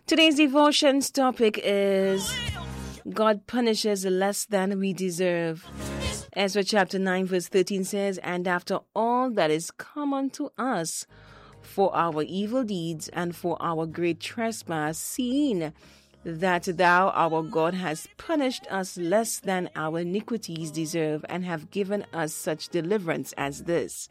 Today's devotion's topic is God punishes less than we deserve. Ezra chapter 9 verse 13 says, "And after all that is come unto us for our evil deeds and for our great trespass, seeing that thou, our God, hast punished us less than our iniquities deserve, and have given us such deliverance as this."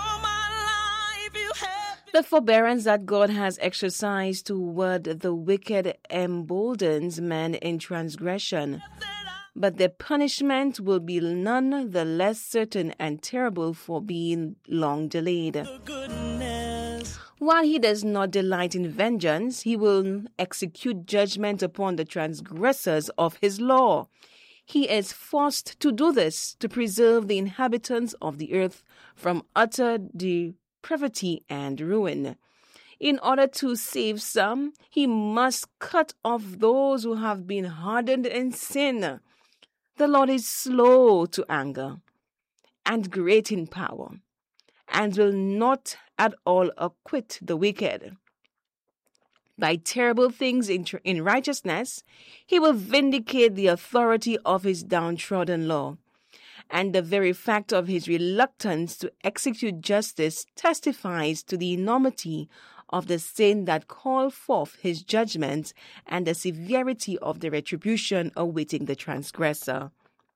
The forbearance that God has exercised toward the wicked emboldens men in transgression, but their punishment will be none the less certain and terrible for being long delayed. While he does not delight in vengeance, he will execute judgment upon the transgressors of his law. He is forced to do this to preserve the inhabitants of the earth from utter depravity and ruin. In order to save some, he must cut off those who have been hardened in sin. The Lord is slow to anger and great in power, and will not at all acquit the wicked. By terrible things in righteousness, he will vindicate the authority of his downtrodden law. And the very fact of his reluctance to execute justice testifies to the enormity of the sin that called forth his judgment and the severity of the retribution awaiting the transgressor.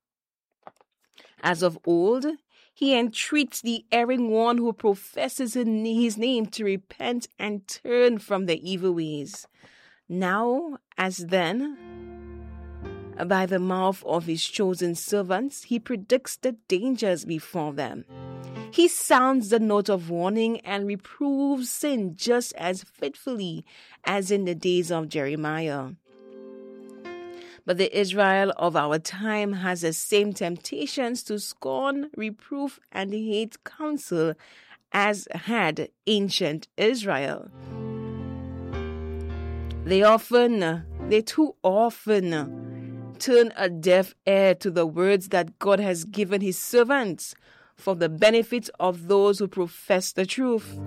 As of old, he entreats the erring one who professes his name to repent and turn from their evil ways. Now, as then, by the mouth of his chosen servants, he predicts the dangers before them. He sounds the note of warning and reproves sin just as faithfully as in the days of Jeremiah. But the Israel of our time has the same temptations to scorn, reproof, and hate counsel as had ancient Israel. They too often turn a deaf ear to the words that God has given his servants for the benefit of those who profess the truth.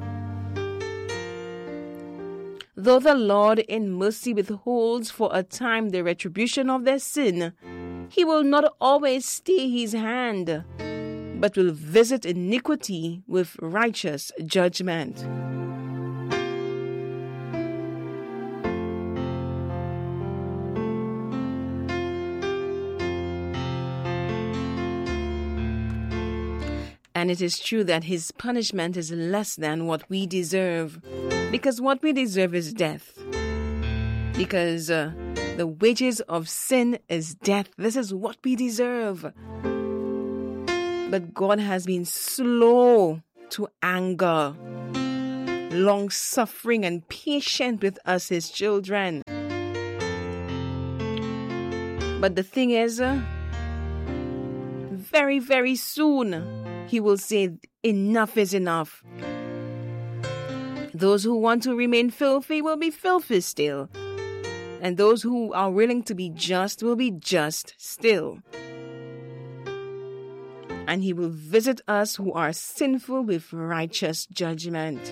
Though the Lord in mercy withholds for a time the retribution of their sin, he will not always stay his hand, but will visit iniquity with righteous judgment. And it is true that his punishment is less than what we deserve, because what we deserve is death. Because the wages of sin is death. This is what we deserve. But God has been slow to anger, long-suffering and patient with us, his children. But the thing is, very, very soon, he will say, enough is enough. Those who want to remain filthy will be filthy still. And those who are willing to be just will be just still. And he will visit us who are sinful with righteous judgment.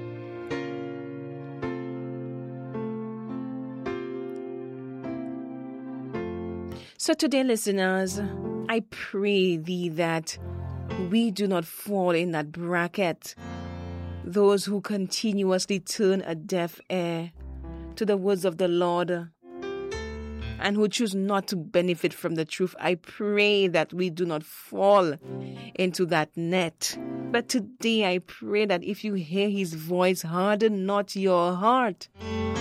So today, listeners, I pray thee that we do not fall in that bracket. Those who continuously turn a deaf ear to the words of the Lord and who choose not to benefit from the truth. I pray that we do not fall into that net. But today I pray that if you hear his voice, harden not your heart.